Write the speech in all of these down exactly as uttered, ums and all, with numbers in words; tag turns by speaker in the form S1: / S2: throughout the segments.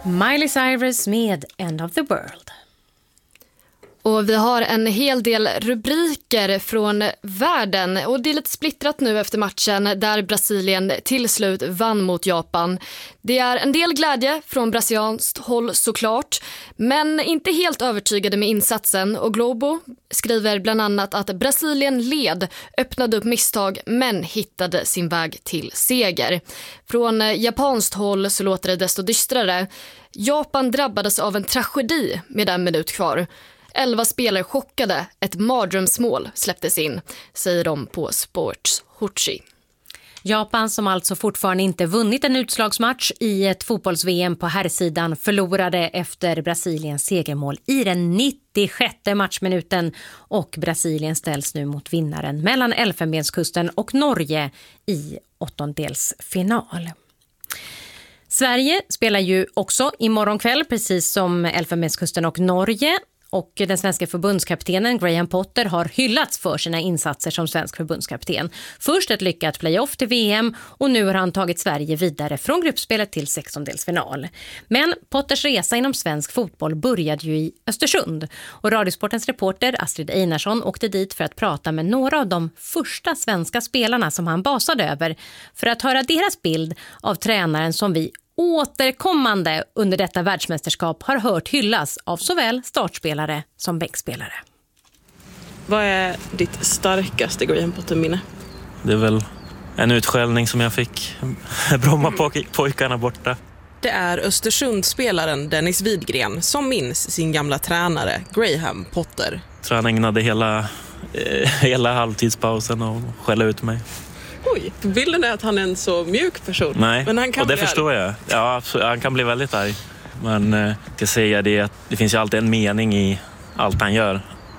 S1: Miley Cyrus med End of the World.
S2: Och vi har en hel del rubriker från världen och det är lite splittrat nu efter matchen där Brasilien till slut vann mot Japan. Det är en del glädje från brasilianskt håll såklart, men inte helt övertygade med insatsen, och Globo skriver bland annat att Brasilien led, öppnade upp misstag men hittade sin väg till seger. Från japanskt håll så låter det desto dystrare. Japan drabbades av en tragedi med en minut kvar. Elva spelare chockade, ett mardrömsmål släpptes in, säger de på Sports Hochi.
S1: Japan, som alltså fortfarande inte vunnit en utslagsmatch i ett fotbolls-V M på herrsidan, förlorade efter Brasiliens segermål i den nittiosjätte matchminuten, och Brasilien ställs nu mot vinnaren mellan Elfenbenskusten och Norge i åttondelsfinal. Sverige spelar ju också imorgon kväll, precis som Elfenbenskusten och Norge. Och den svenska förbundskaptenen Graham Potter har hyllats för sina insatser som svensk förbundskapten. Först ett lyckat playoff till V M, och nu har han tagit Sverige vidare från gruppspelet till sextondelsfinal. Men Potters resa inom svensk fotboll började ju i Östersund. Och Radiosportens reporter Astrid Einarsson åkte dit för att prata med några av de första svenska spelarna som han basade över, för att höra deras bild av tränaren som vi återkommande under detta världsmästerskap har hört hyllas av såväl startspelare som bänkspelare.
S3: Vad är ditt starkaste Graham Potter-minne?
S4: Det är väl en utskällning som jag fick. Brommapojkarna borta.
S3: Det är Östersundsspelaren Dennis Widgren som minns sin gamla tränare Graham Potter.
S4: Jag tror han ägnade hela, eh, hela halvtidspausen och skälla ut mig.
S3: Oj, bilden är att han är en så mjuk person.
S4: Nej,
S3: men han kan
S4: och det
S3: bli
S4: förstår jag. Ja, absolut, han kan bli väldigt arg. Men eh, jag ska säga det att det finns ju alltid en mening i allt han gör.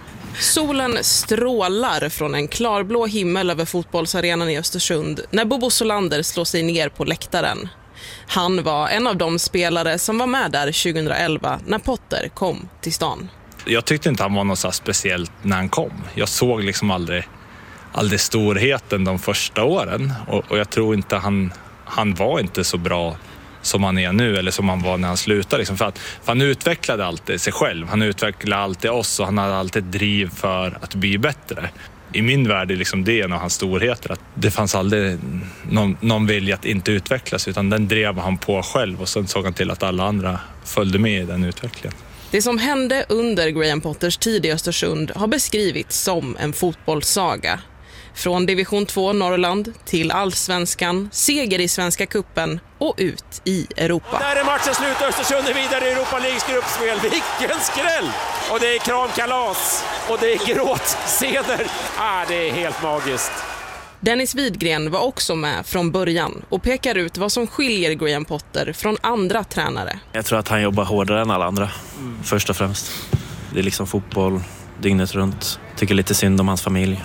S3: Solen strålar från en klarblå himmel över fotbollsarenan i Östersund när Bobo Solander slår sig ner på läktaren. Han var en av de spelare som var med där tjugoelva när Potter kom till stan.
S5: Jag tyckte inte han var något så speciellt när han kom. Jag såg liksom aldrig... aldrig storheten de första åren, och, och jag tror inte han, han var inte så bra som han är nu, eller som han var när han slutade liksom, för att för han utvecklade alltid sig själv, han utvecklade alltid oss, och han hade alltid driv för att bli bättre. I min värld är liksom det en av hans storheter, att det fanns aldrig någon, någon vilja att inte utvecklas, utan den drev han på själv, och sen såg han till att alla andra följde med i den utvecklingen.
S3: Det som hände under Graham Potters tid i Östersund har beskrivits som en fotbollssaga. Från division två Norrland till allsvenskan, seger i Svenska kuppen och ut i Europa.
S6: Och där är matchen slut, Östersund är vidare i Europa Leagues gruppspel. Vilken skräll! Och det är kramkalas och det är gråtscener. Ah, det är helt magiskt.
S3: Dennis Widgren var också med från början och pekar ut vad som skiljer Graham Potter från andra tränare.
S4: Jag tror att han jobbar hårdare än alla andra, mm. först och främst. Det är liksom fotboll dygnet runt. Tycker lite synd om hans familj.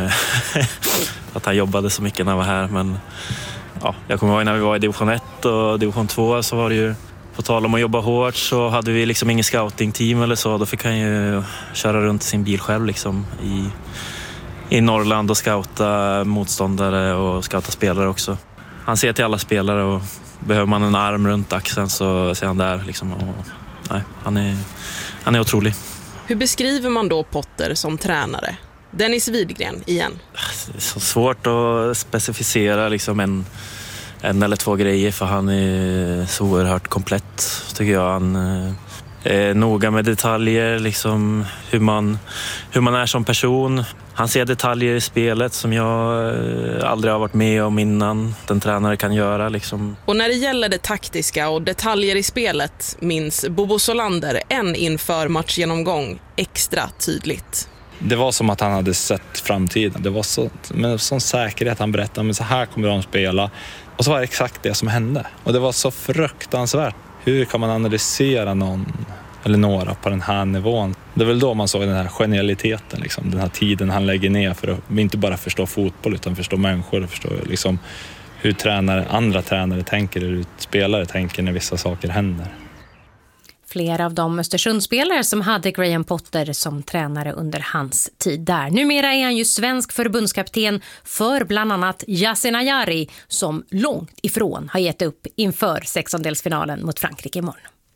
S4: Att han jobbade så mycket när han var här. Men ja, jag kommer ihåg när vi var i division ett och division två, så var det ju, på tal om att jobba hårt, så hade vi liksom ingen scouting-team eller så. Då fick han ju köra runt sin bil själv liksom i, i Norrland och scouta motståndare och scouta spelare också. Han ser till alla spelare, och behöver man en arm runt axeln så ser han där liksom. Och, nej, han är, han är otrolig.
S3: Hur beskriver man då Potter som tränare? Dennis Widgren igen.
S4: Det är så svårt att specificera liksom en, en eller två grejer, för han är så oerhört komplett, tycker jag. Han är noga med detaljer, liksom hur man, hur man är som person. Han ser detaljer i spelet som jag aldrig har varit med om innan den tränare kan göra. Liksom.
S3: Och när det gäller det taktiska och detaljer i spelet minns Bobo Solander en inför matchgenomgång extra tydligt.
S5: Det var som att han hade sett framtiden. Det var så, med sån säkerhet han berättade, men så här kommer de spela. Och så var det exakt det som hände. Och det var så fruktansvärt. Hur kan man analysera någon eller några på den här nivån? Det är väl då man såg den här genialiteten, liksom, den här tiden han lägger ner för att inte bara förstå fotboll utan förstå människor och förstå liksom, hur tränare, andra tränare tänker eller hur spelare tänker när vissa saker händer.
S1: Flera av de Östersundsspelare som hade Graham Potter som tränare under hans tid där. Numera är han ju svensk förbundskapten för bland annat Yasin Ayari, som långt ifrån har gett upp inför sextondelsfinalen mot Frankrike imorgon.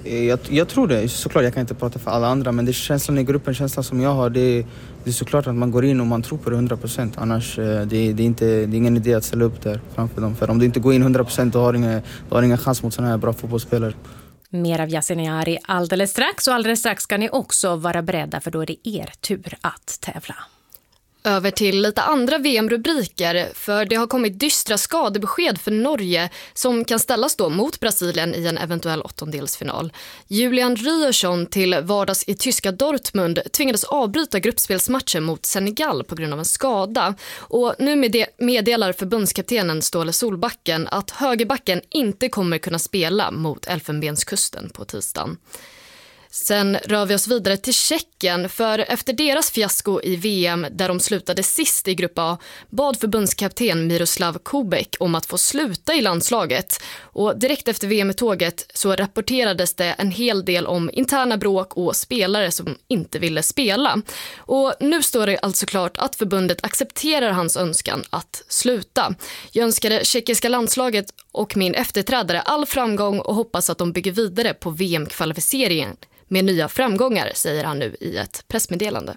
S7: Jag, jag tror det. Såklart, jag kan inte prata för alla andra, men det är känslan i gruppen, känslan som jag har, det är, det är såklart att man går in och man tror på det hundra procent. Annars det, det är inte, det är ingen idé att ställa upp där framför dem. För om du inte går in hundra procent då har du ingen, då har ingen chans mot sådana här bra fotbollsspelare.
S1: Mer av Yasin Ayari alldeles strax, och alldeles strax ska ni också vara beredda, för då är det er tur att tävla.
S2: Över till lite andra V M-rubriker, för det har kommit dystra skadebesked för Norge som kan ställas då mot Brasilien i en eventuell åttondelsfinal. Julian Ryerson till vardags i tyska Dortmund tvingades avbryta gruppspelsmatchen mot Senegal på grund av en skada. Och nu meddelar förbundskaptenen Ståle Solbacken att högerbacken inte kommer kunna spela mot Elfenbenskusten på tisdagen. Sen rör vi oss vidare till Tjeckien, för efter deras fiasko i V M där de slutade sist i grupp A bad förbundskapten Miroslav Kubek om att få sluta i landslaget. Och direkt efter V M-tåget så rapporterades det en hel del om interna bråk och spelare som inte ville spela. Och nu står det alltså klart att förbundet accepterar hans önskan att sluta. Jag önskar det tjeckiska landslaget och min efterträdare all framgång och hoppas att de bygger vidare på V M-kvalificeringen med nya framgångar, säger han nu i ett pressmeddelande.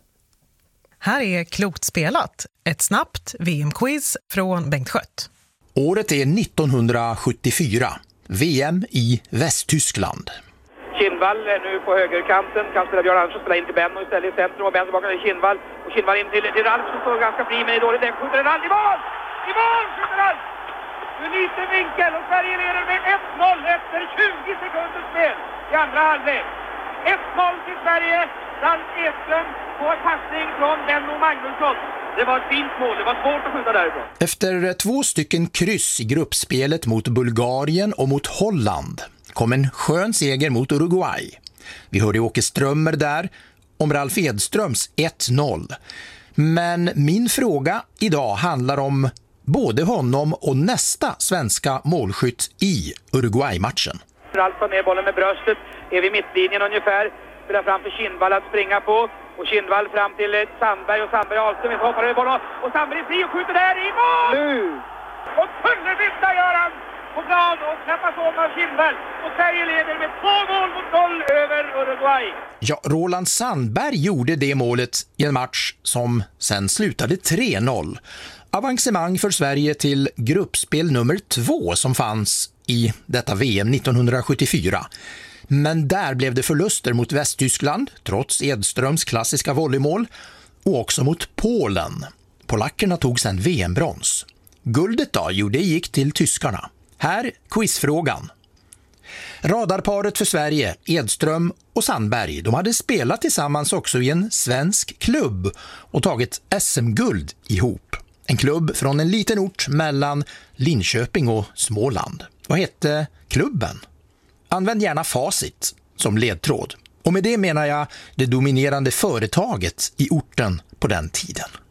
S8: Här är Klokt spelat, ett snabbt V M-quiz från Bengt Skött.
S9: Året är nittonhundrasjuttiofyra, V M i Västtyskland.
S10: Kindvall är nu på högerkanten, kan spela Björn Andersson, spela in till Benno istället i centrum, och Benno tillbaka till Kindvall, och Kindvall in till, till Ralf som står ganska fri, men i dålig däck, skjuter Ralf i mål! I mål skjuter Ralf! Nu liten vinkel, och Sverige leder med ett noll efter tjugo sekunder spel i andra halvlek. ett noll till Sverige, Ralf Edström på en passning från Benno Magnusson. Det var ett fint mål, det var svårt att skjuta därifrån.
S9: Efter två stycken kryss i gruppspelet mot Bulgarien och mot Holland kom en skön seger mot Uruguay. Vi hörde Åke Strömmer där om Ralf Edströms ett noll. Men min fråga idag handlar om både honom och nästa svenska målskytt i Uruguay-matchen.
S10: Ralf tar ner bollen med bröstet, är vid mittlinjen ungefär, spelar fram för Kindvall att springa på, och Kindvall fram till Sandberg, och Sandberg Ahlström hoppar över bollen, och Sandberg är fri och skjuter där i mål! Nu! Och kullerbytta gör han på plan och knappas om av Kindvall, och Sverige leder med två mål mot noll över Uruguay.
S9: Ja, Roland Sandberg gjorde det målet i en match som sen slutade tre noll. Avancemang för Sverige till gruppspel nummer två som fanns i detta V M nittonhundrasjuttiofyra. Men där blev det förluster mot Västtyskland, trots Edströms klassiska volleymål, och också mot Polen. Polackerna tog sedan V M-brons. Guldet då, jo, det gick till tyskarna. Här quizfrågan. Radarparet för Sverige, Edström och Sandberg, de hade spelat tillsammans också i en svensk klubb och tagit S M-guld ihop. En klubb från en liten ort mellan Linköping och Småland. Vad hette klubben? Använd gärna facit som ledtråd. Och med det menar jag det dominerande företaget i orten på den tiden.